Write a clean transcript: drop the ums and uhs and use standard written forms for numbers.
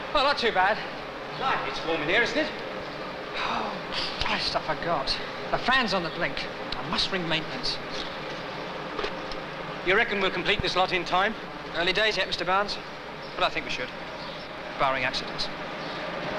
Well, not too bad. Right, it's warm in here, isn't it? Oh, Christ, I forgot. The fan's on the blink. I must ring maintenance. You reckon we'll complete this lot in time? Early days yet, Mr. Barnes. But I think we should. Barring accidents.